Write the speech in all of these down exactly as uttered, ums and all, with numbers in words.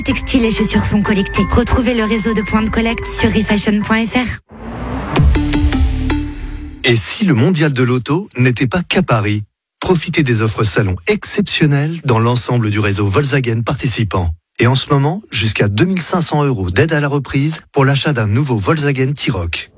Textiles et chaussures sont collectés. Retrouvez le réseau de points de collecte sur refashion point f r. Et si le mondial de l'auto n'était pas qu'à Paris? Profitez des offres salon exceptionnelles dans l'ensemble du réseau Volkswagen participant. Et en ce moment, jusqu'à deux mille cinq cents euros d'aide à la reprise pour l'achat d'un nouveau Volkswagen T-Roc.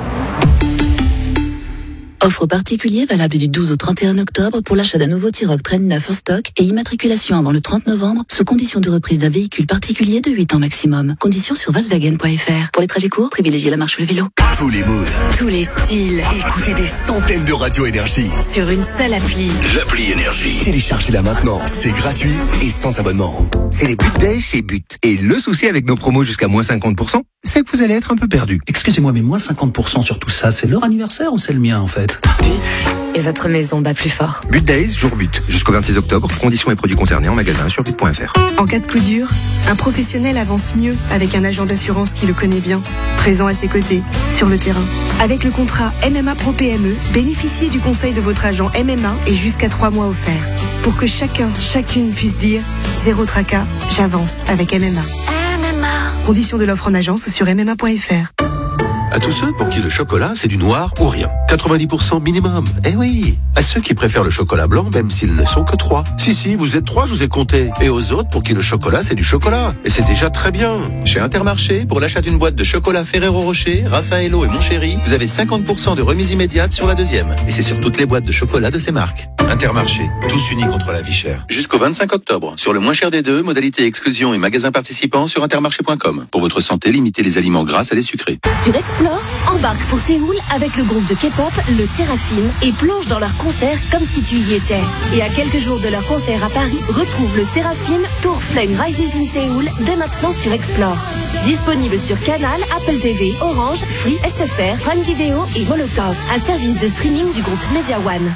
Offre particulier valable du douze au trente et un octobre pour l'achat d'un nouveau T-Roc Train neuf en stock et immatriculation avant le trente novembre sous condition de reprise d'un véhicule particulier de huit ans maximum. Conditions sur volkswagen point f r. Pour les trajets courts, privilégiez la marche ou le vélo. Tous les moods, tous les styles. Écoutez des centaines de radios Énergie sur une seule appli. L'appli Énergie. Téléchargez-la maintenant. C'est gratuit et sans abonnement. C'est les But Days chez But. Et le souci avec nos promos jusqu'à moins cinquante pour cent, c'est que vous allez être un peu perdu. Excusez-moi, mais moins cinquante pour cent sur tout ça, c'est leur anniversaire ou c'est le mien en fait? But et votre maison bat plus fort. But Days, jour but. Jusqu'au vingt-six octobre. Conditions et produits concernés en magasin sur but point f r. En cas de coup dur, un professionnel avance mieux avec un agent d'assurance qui le connaît bien, présent à ses côtés, sur le terrain. Avec le contrat M M A Pro P M E, bénéficiez du conseil de votre agent M M A et jusqu'à trois mois offerts. Pour que chacun, chacune puisse dire zéro tracas, j'avance avec M M A. M M A. Conditions de l'offre en agence sur m m a point f r. À tous ceux pour qui le chocolat, c'est du noir ou rien. quatre-vingt-dix pour cent minimum. Eh oui. À ceux qui préfèrent le chocolat blanc, même s'ils ne sont que trois. Si, si, vous êtes trois, je vous ai compté. Et aux autres pour qui le chocolat, c'est du chocolat. Et c'est déjà très bien. Chez Intermarché, pour l'achat d'une boîte de chocolat Ferrero Rocher, Raffaello et Montchéri, vous avez cinquante pour cent de remise immédiate sur la deuxième. Et c'est sur toutes les boîtes de chocolat de ces marques. Intermarché, tous unis contre la vie chère. Jusqu'au vingt-cinq octobre. Sur le moins cher des deux, modalité exclusion et magasins participants sur intermarché point com. Pour votre santé, limitez les aliments gras à les sucrés. Sur Explore, embarque pour Séoul avec le groupe de K-pop, le Séraphine, et plonge dans leur concert comme si tu y étais. Et à quelques jours de leur concert à Paris, retrouve le Séraphine Tour Flame Rises in Séoul dès maintenant sur Explore. Disponible sur Canal, Apple T V, Orange, Free, S F R, Prime Video et Molotov, un service de streaming du groupe Media One.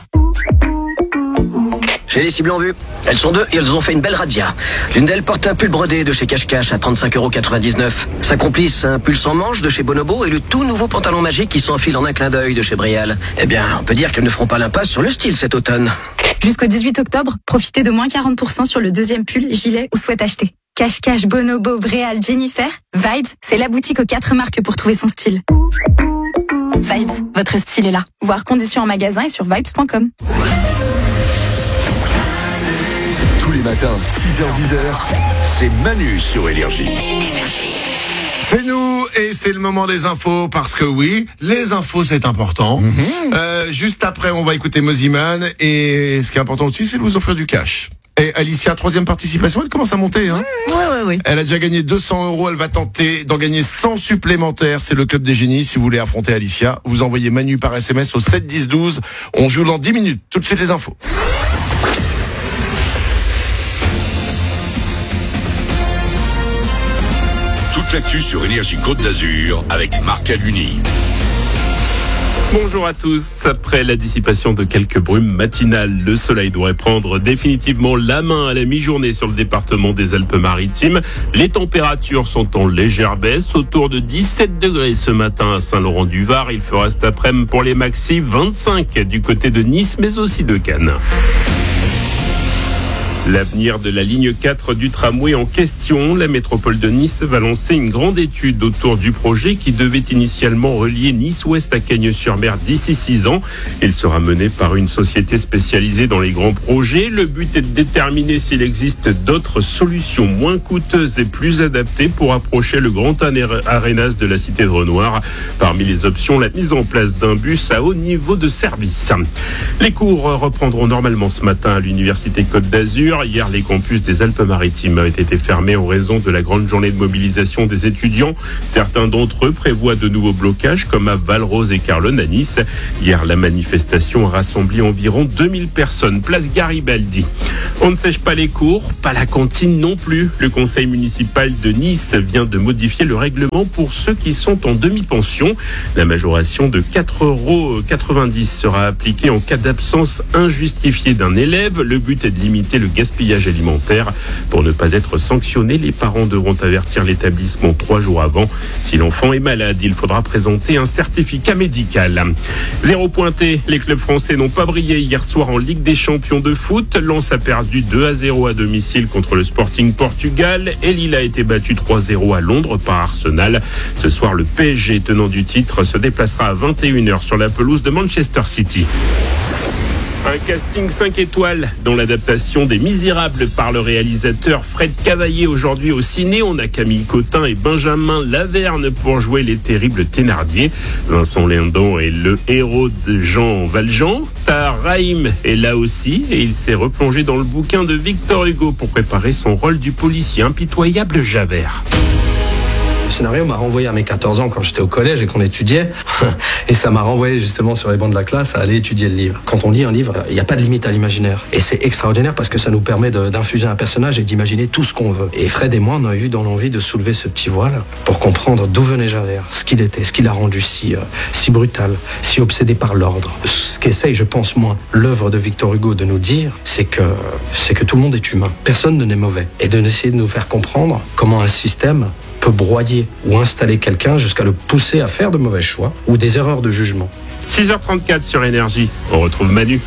J'ai les cibles en vue. Elles sont deux et elles ont fait une belle razzia. L'une d'elles porte un pull brodé de chez Cache Cache à trente-cinq euros quatre-vingt-dix-neuf. Sa complice, un pull sans manche de chez Bonobo et le tout nouveau pantalon magique qui s'enfile en un clin d'œil de chez Brial. Eh bien, on peut dire qu'elles ne feront pas l'impasse sur le style cet automne. Jusqu'au dix-huit octobre, profitez de moins quarante pour cent sur le deuxième pull, gilet ou sweat acheté. Cache Cache, Bonobo, Brial, Jennifer, Vibes, c'est la boutique aux quatre marques pour trouver son style. Vibes, votre style est là. Voir conditions en magasin et sur vibes point com. Tous les matins, six heures dix heures, c'est Manu sur Énergie. C'est nous et c'est le moment des infos parce que oui, les infos c'est important. Mmh. Euh, juste après, on va écouter Moziman et ce qui est important aussi, c'est de vous offrir du cash. Et Alicia, troisième participation, elle commence à monter. Hein. Ouais, ouais, ouais. Elle a déjà gagné deux cents euros, elle va tenter d'en gagner cent supplémentaires. C'est le Club des Génies. Si vous voulez affronter Alicia, vous envoyez Manu par S M S au sept dix douze. On joue dans dix minutes. Tout de suite les infos. Toute l'actu sur Énergie Côte d'Azur avec Marc Aluni. Bonjour à tous. Après la dissipation de quelques brumes matinales, le soleil devrait prendre définitivement la main à la mi-journée sur le département des Alpes-Maritimes. Les températures sont en légère baisse, autour de dix-sept degrés ce matin à Saint-Laurent-du-Var. Il fera cet après-midi pour les maxi vingt-cinq du côté de Nice, mais aussi de Cannes. L'avenir de la ligne quatre du tramway en question. La métropole de Nice va lancer une grande étude autour du projet qui devait initialement relier Nice-Ouest à Cagnes-sur-Mer d'ici six ans. Il sera mené par une société spécialisée dans les grands projets. Le but est de déterminer s'il existe d'autres solutions moins coûteuses et plus adaptées pour approcher le grand arénas de la cité de Renoir. Parmi les options, la mise en place d'un bus à haut niveau de service. Les cours reprendront normalement ce matin à l'université Côte d'Azur. Hier, les campus des Alpes-Maritimes avaient été fermés en raison de la grande journée de mobilisation des étudiants. Certains d'entre eux prévoient de nouveaux blocages, comme à Valrose et Carlon à Nice. Hier, la manifestation a rassemblé environ deux mille personnes. Place Garibaldi. On ne sèche pas les cours, pas la cantine non plus. Le conseil municipal de Nice vient de modifier le règlement pour ceux qui sont en demi-pension. La majoration de quatre euros quatre-vingt-dix sera appliquée en cas d'absence injustifiée d'un élève. Le but est de limiter le gaspillage gaspillage alimentaire. Pour ne pas être sanctionnés, les parents devront avertir l'établissement trois jours avant. Si l'enfant est malade, il faudra présenter un certificat médical. Zéro pointé, les clubs français n'ont pas brillé hier soir en Ligue des champions de foot. Lens a perdu deux à zéro à domicile contre le Sporting Portugal et Lille a été battu trois à zéro à Londres par Arsenal. Ce soir, le P S G, tenant du titre, se déplacera à vingt et une heures sur la pelouse de Manchester City. Un casting cinq étoiles dans l'adaptation des Misérables par le réalisateur Fred Cavaillé aujourd'hui au ciné. On a Camille Cotin et Benjamin Laverne pour jouer les terribles Thénardier. Vincent Lindon est le héros de Jean Valjean. Tahar Rahim est là aussi et il s'est replongé dans le bouquin de Victor Hugo pour préparer son rôle du policier impitoyable Javert. Le scénario m'a renvoyé à mes quatorze ans quand j'étais au collège et qu'on étudiait. Et ça m'a renvoyé justement sur les bancs de la classe à aller étudier le livre. Quand on lit un livre, il n'y a pas de limite à l'imaginaire. Et c'est extraordinaire parce que ça nous permet de, d'infuser un personnage et d'imaginer tout ce qu'on veut. Et Fred et moi, on a eu dans l'envie de soulever ce petit voile pour comprendre d'où venait Javert, ce qu'il était, ce qui l'a rendu si, euh, si brutal, si obsédé par l'ordre. Ce qu'essaye, je pense, moi, l'œuvre de Victor Hugo de nous dire, c'est que, c'est que tout le monde est humain. Personne ne n'est mauvais. Et de essayer de nous faire comprendre comment un système peut broyer ou installer quelqu'un jusqu'à le pousser à faire de mauvais choix ou des erreurs de jugement. six heures trente-quatre sur Énergie. On retrouve Manu.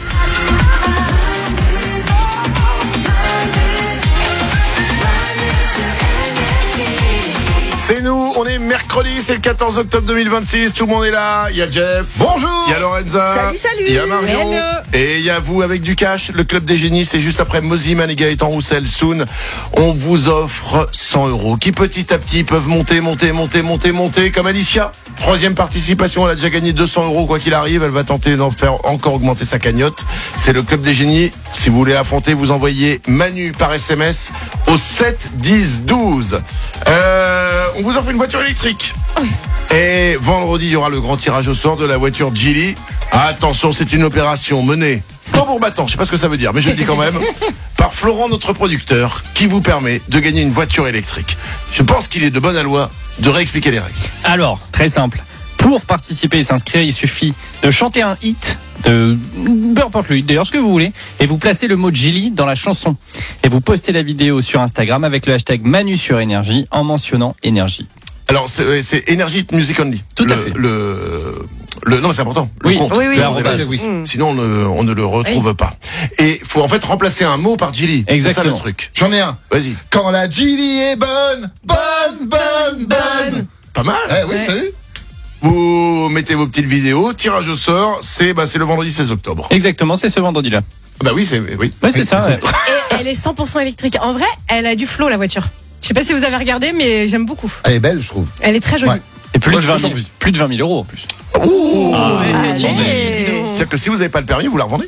C'est nous, on est mercredi, c'est le quatorze octobre deux mille vingt-six, tout le monde est là, il y a Jeff, bonjour, il y a Lorenza, salut, salut. Il y a Marion, Hello. Et il y a vous avec du cash, le Club des Génies, c'est juste après Moziman et Gaëtan Roussel, Soon. On vous offre cent euros qui petit à petit peuvent monter, monter, monter, monter, monter, comme Alicia. Troisième participation, elle a déjà gagné deux cents euros quoi qu'il arrive, elle va tenter d'en faire encore augmenter sa cagnotte. C'est le Club des Génies, si vous voulez affronter, vous envoyez Manu par S M S au sept dix douze. Euh, on vous offre une voiture électrique. Et vendredi, il y aura le grand tirage au sort de la voiture Geely. Attention, c'est une opération menée tambour battant, je sais pas ce que ça veut dire, mais je le dis quand même, par Florent, notre producteur, qui vous permet de gagner une voiture électrique. Je pense qu'il est de bonne loi de réexpliquer les règles. Alors, très simple. Pour participer et s'inscrire, il suffit de chanter un hit, de peu importe le hit d'ailleurs, ce que vous voulez, et vous placez le mot Geely dans la chanson. Et vous postez la vidéo sur Instagram avec le hashtag Manu sur Énergie en mentionnant Énergie. Alors, c'est, c'est Energy Music Only. Tout le, à fait. Le, le, non, c'est important. Le oui. compte. Oui, oui, le oui. base. oui. Sinon, on ne, on ne le retrouve oui. pas. Et il faut en fait remplacer un mot par Geely. Exactement. C'est ça le truc. J'en ai un. Vas-y. Quand la Geely est bonne, bonne, bonne, bonne. Pas mal. Eh, oui, t'as vu? Vous mettez vos petites vidéos, tirage au sort, c'est, bah, c'est le vendredi seize octobre. Exactement, c'est ce vendredi-là. Bah oui, c'est, oui. Ouais, c'est ça, ouais. Et elle est cent pour cent électrique. En vrai, elle a du flow, la voiture. Je sais pas si vous avez regardé, mais j'aime beaucoup. Elle est belle, je trouve. Elle est très jolie. Ouais. Et plus, Moi, de vingt mille, plus de vingt mille euros en plus. Ouh ah, Allez. C'est-à-dire que si vous n'avez pas le permis, vous la revendez.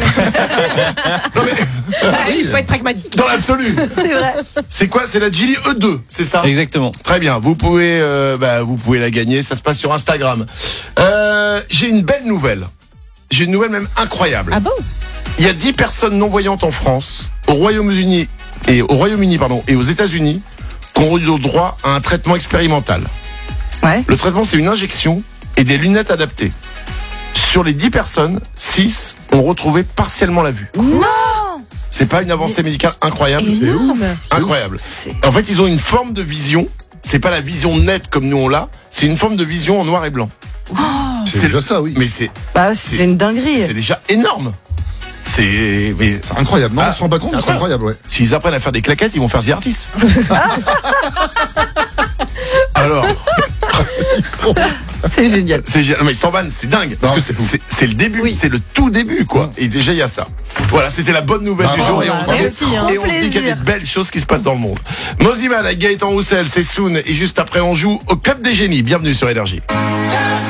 Non, mais... ah, il faut être pragmatique. Dans l'absolu. C'est vrai. C'est quoi? C'est la Geely E deux, c'est ça? Exactement. Très bien. Vous pouvez, euh, bah, vous pouvez la gagner. Ça se passe sur Instagram. Euh, j'ai une belle nouvelle. J'ai une nouvelle même incroyable. Ah bon? Il y a dix personnes non-voyantes en France, au Royaume-Uni et au Royaume-Uni, pardon, et aux États-Unis, qui ont eu le droit à un traitement expérimental. Ouais. Le traitement, c'est une injection et des lunettes adaptées. Sur les dix personnes, six ont retrouvé partiellement la vue. Non! C'est pas une avancée médicale incroyable? C'est ouf. Incroyable. En fait, ils ont une forme de vision. C'est pas la vision nette comme nous on l'a. C'est une forme de vision en noir et blanc. Oh, c'est, c'est déjà ça, oui. Mais c'est. Bah, c'est, c'est une dinguerie. C'est déjà énorme. C'est, mais c'est incroyable. Non, ah, on se rend pas compte, c'est, c'est incroyable, ouais. S'ils apprennent à faire des claquettes, ils vont faire The Artist. Alors. C'est génial. C'est génial. Mais sans vanne, c'est dingue. Parce non, que c'est, c'est, c'est le début, oui. C'est le tout début, quoi. Et déjà, il y a ça. Voilà, c'était la bonne nouvelle bah, du jour. Et on, merci, se, dit, hein, et on se dit qu'il y a des belles choses qui se passent dans le monde. Moziman avec Gaëtan Roussel, c'est Soon. Et juste après, on joue au Club des Génies. Bienvenue sur Énergie.